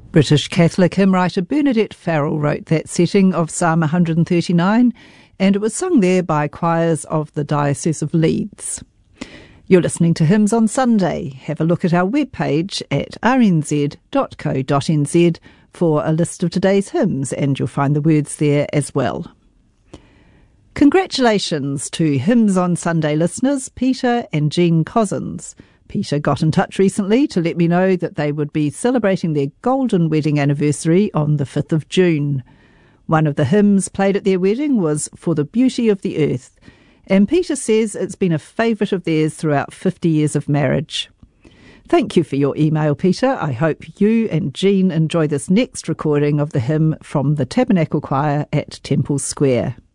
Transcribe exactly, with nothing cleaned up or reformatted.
British Catholic hymn writer Bernadette Farrell wrote that setting of Psalm one hundred thirty-nine, and it was sung there by choirs of the Diocese of Leeds. You're listening to Hymns on Sunday. Have a look at our webpage at r n z dot co dot n z for a list of today's hymns, and you'll find the words there as well. Congratulations to Hymns on Sunday listeners Peter and Jean Cousins. Peter got in touch recently to let me know that they would be celebrating their golden wedding anniversary on the fifth of June. One of the hymns played at their wedding was For the Beauty of the Earth, and Peter says it's been a favourite of theirs throughout fifty years of marriage. Thank you for your email, Peter. I hope you and Jean enjoy this next recording of the hymn from the Tabernacle Choir at Temple Square.